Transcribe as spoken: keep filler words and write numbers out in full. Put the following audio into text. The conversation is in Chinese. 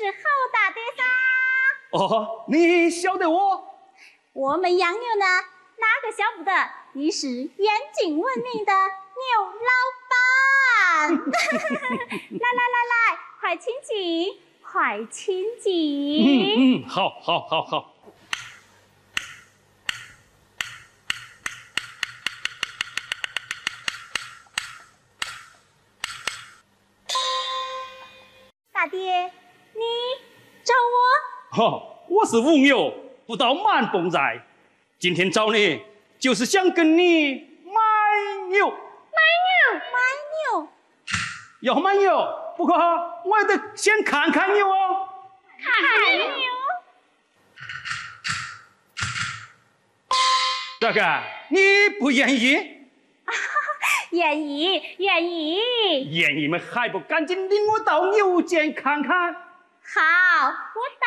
好大的噻。 哦，你晓得我？ 我们养牛呢，哪个晓不得你是远近闻名的牛老板？来来来来，快请进，快请进。 嗯嗯，好，好，好，好。 大爹，你找我？ 哈，我是吴牛，不到满蹦仔。今天找你，就是想跟你买牛。 买牛，买牛。 要买牛，不过哈，我还得先看看牛哦。 看牛。 大哥，你不愿意？ 愿意，愿意。 愿意们还不赶紧领我到牛圈看看？ 好，我